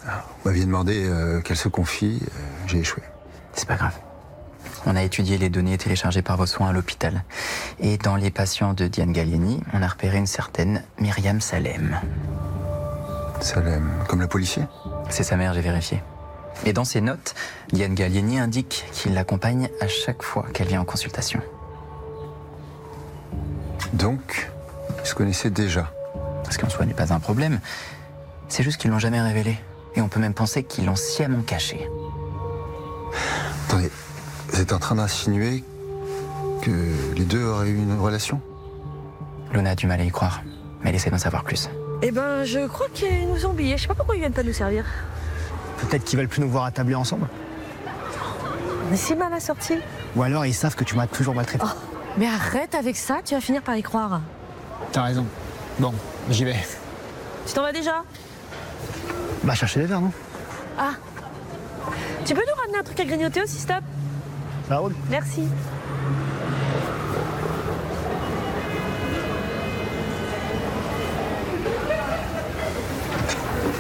Vous m'aviez demandé qu'elle se confie, j'ai échoué. C'est pas grave. On a étudié les données téléchargées par vos soins à l'hôpital. Et dans les patients de Diane Gallieni, on a repéré une certaine Myriam Salem. Salem, comme le policier? C'est sa mère, j'ai vérifié. Et dans ses notes, Diane Gallieni indique qu'il l'accompagne à chaque fois qu'elle vient en consultation. Donc, ils se connaissaient déjà? Ce qui en soi n'est pas un problème. C'est juste qu'ils l'ont jamais révélé. Et on peut même penser qu'ils l'ont sciemment caché. Attendez, vous êtes en train d'insinuer que les deux auraient eu une relation? Lona a du mal à y croire, mais elle essaie d'en savoir plus. Eh ben, je crois qu'ils nous ont oubliés. Je sais pas pourquoi ils viennent pas nous servir. Peut-être qu'ils veulent plus nous voir attabler ensemble. On est si mal assortis. Ou alors ils savent que tu m'as toujours maltraité. Oh, mais arrête avec ça, tu vas finir par y croire. T'as raison. Bon, j'y vais. Tu t'en vas déjà? Bah chercher les verres, non? Ah. Tu peux nous ramener un truc à grignoter aussi, stop? Ça roule. Merci.